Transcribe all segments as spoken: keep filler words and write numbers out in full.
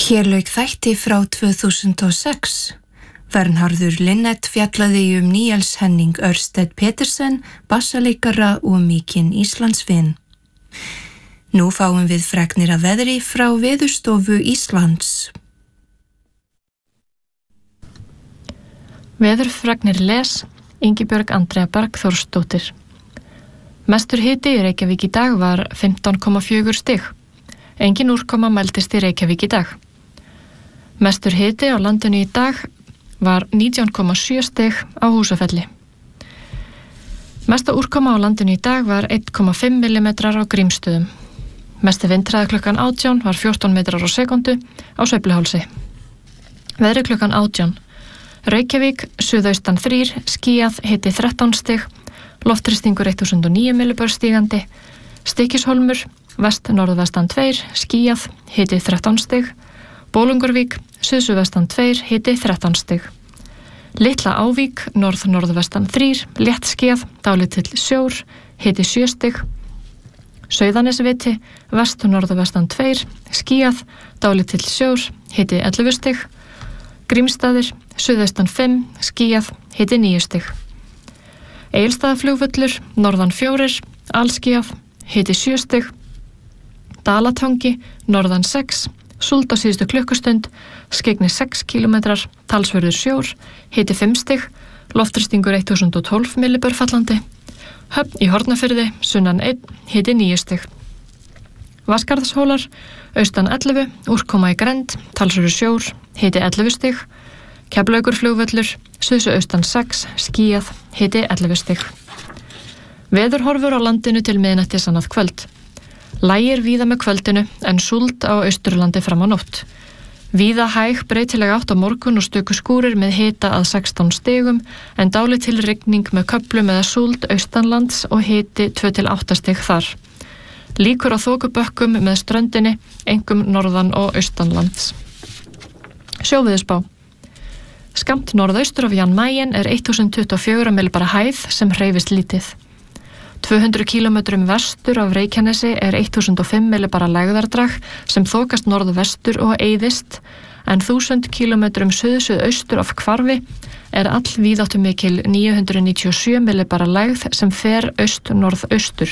Hér lauk þætti frá tvö þúsund og sex. Vernharður Linnet fjallaði um Níels Henning Ørsted Petersen, bassaleikara og mikinn Íslandsvin. Nú fáum við fregnir af veðri frá Veðurstofu Íslands. Veðurfregnir les Ingibjörg Andrea Bergþórsdóttir. Mestur hiti í Reykjavík í dag var fimmtán komma fjögur stig. Engin úrkoma mældist í Reykjavík í dag. Mestur hiti á landinu í dag var nítján komma sjö stig á Húsafelli. Mesta úrkoma á landinu í dag var einn komma fimm millimetrar á Grímsstöðum. Mesti vindhraði klukkan átján var fjórtán metrar á sekúndu á Sveifluhálsi. Veðri klukkan átján. Reykjavík, suðaustan þrír, skýjað, hiti þrettán stig, loftþrýstingur eitt þúsund og níu millibör stígandi, Stykkishólmur, vest norðvestan tveir, skýjað, hiti þrettán stig, Bólungarvík, suðsuðvestan tveir, hiti þrettán stig. Litla Ávík, norð-norðvestan þrír, létt skýjað, dálítill sjór, hiti sjö stig. Sauðanesviti, vest-norðvestan tveir, skýjað, dálítill sjór, hiti ellefu stig. Grímsstaðir, suðaustan fimm, skýjað, hiti níu stig. Egilsstaðaflugvöllur, norðan fjórir, alskýjað, hiti sjö stig. Dalatangi, norðan sex, súld á síðustu klukkustund, skeggni sex kílómetrar, talsverður sjór, hiti fimm stig, loftþrýstingur eitt þúsund og tólf millibör fallandi. Höfn í Hornafirði, sunnan einn, hiti níu stig. Vatnsgarðshólar, austan ellefu, úrkoma í Grend, talsverður sjór, hiti ellefu stig. Keflavíkurflugvöllur, suðsuaustan sex, skýjað, hiti ellefu stig. Veðurhorfur á landinu til miðnættis annað kvöld. Lægir víða með kvöldinu en súld á Austurlandi fram á nótt. Víða hæg breytileg átt á morgun og stöku skúrir með hita að sextán stigum en dálítil rigning með köflum eða súld austanlands og hiti tvö til átta stig þar. Líkur á þokubökkum með ströndinni, einkum norðan og austanlands. Sjóveðurspá. Skammt norðaustur af Jan Mayen er þúsund tuttugu og fjögur millibara hæð sem hreyfist lítið. tvö hundruð kílómetrum vestur af Reykjanesi er þúsund og fimm millibara lægðardrag sem þokast norðvestur og eyðist, en þúsund kílómetrum suð-suðaustur af Hvarfi er all víðáttumikil níu hundruð níutíu og sjö millibara lægð sem fer aust-norðaustur.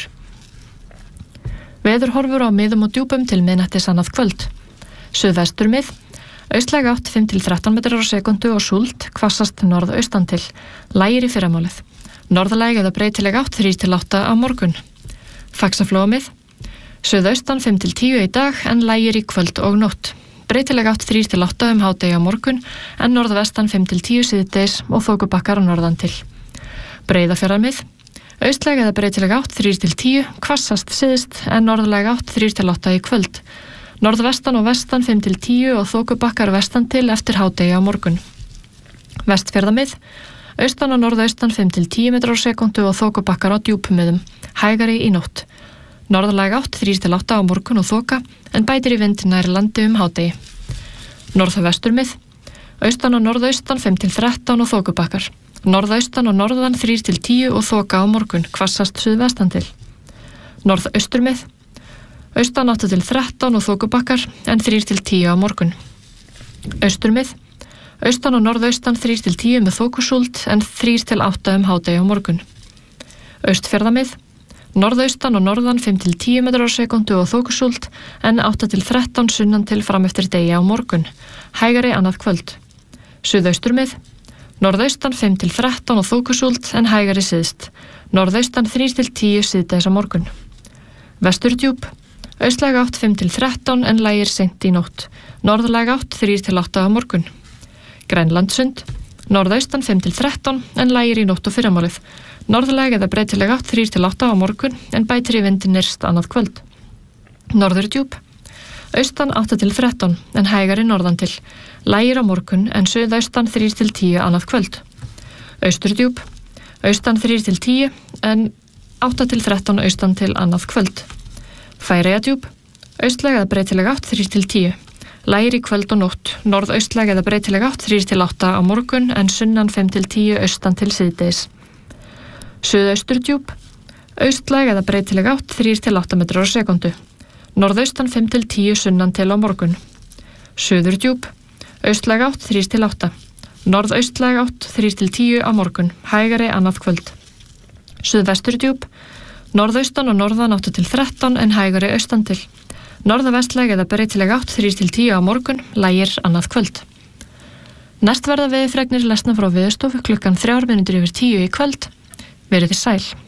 Veðurhorfur á miðum og djúpum til miðnættis annað kvöld. Suðvestur mið, austlæg átt fimm til þrettán metrar á sekúndu og súld, hvassast norðaustan til, lægir í fyrramálið. Norðlæg eða breytileg átt þrír til átta á morgun. Faxaflóamið, suðaustan fimm til tíu í dag en lægir í kvöld og nótt. Breytileg átt þrír til átta um hádegi á morgun en norðvestan fimm til tíu síðdegis og þokubakkar á norðan til. Breiðafjarðarmið, austlæg eða breytileg átt þrír til tíu, hvassast syðst en norðlæg átt þrír til átta í kvöld. Norðvestan og vestan fimm til tíu og þokubakkar vestan til eftir hádegi á morgun. Vestfjarðamið, austan og norðaustan fimm til tíu metrar á sekúndu og þokubakkar á djúpumiðum, hægari í nótt. Norðlæg átt þrír til átta á morgun og þoka, en bætir í vind nær landi um hádegi. Norðvesturmið, austan og norðaustan fimm til þrettán og þokubakkar. Norðaustan og norðan þrír til tíu og þoka á morgun, hvassast suðvestan til. Norðausturmið, austan átta til þrettán og þokubakkar, en þrír til tíu á morgun. Austurmið, austan og norðaustan þrír til tíu með þokusúld en þrír til átta um hádegi á morgun. Austfjarðamið, norðaustan og norðan fimm til tíu metrar á sekúndu og þokusúld en átta til þrettán sunnan til fram eftir degi á morgun. Hægari annað kvöld. Suðausturmið, norðaustan fimm til þrettán og þokusúld en hægari syðst. Norðaustan þrír til tíu síðdegis á morgun. Vesturdjúp, austlæg átt fimm til þrettán en lægir seint í nótt. Norðlæg átt þrír til átta á morgun. Grænlandsund, norðaustan fimm til þrettán en lægir í nótt og fyrramálið. Norðlæg eða breytileg átt þrír til átta á morgun en bætir í vindi nyrst annað kvöld. Norðurdjúp, austan átta til þrettán en hægari norðan til. Lægir á morgun en suðaustan þrír til tíu annað kvöld. Austurdjúp, austan þrír til tíu en átta til þrettán austan til annað kvöld. Færeyjadjúp, austlæg eða breytileg átt þrír til tíu. Lægir í kvöld og nótt, norðaustlæg eða breytileg átt þrír til átta á morgun en sunnan fimm til tíu austan til síðdegis. Suðausturdjúp, austlæg eða breytileg átt þrír til átta metrar á sekúndu. Norðaustan fimm til tíu sunnan til á morgun. Suðurdjúp, austlæg átt þrír til átta. Norðaustlæg átt þrír til tíu á morgun, hægari annað kvöld. Suðvesturdjúp, norðaustan og norðan átta til þrettán en hægari austan til. Norðavestlæg eða breytileg átt þrír til tíu á morgun, lægir annað kvöld. Næst verða veðurfregnir lesna frá Veðurstofu klukkan þrjár mínútur yfir tíu í kvöld. Verið þið sæl.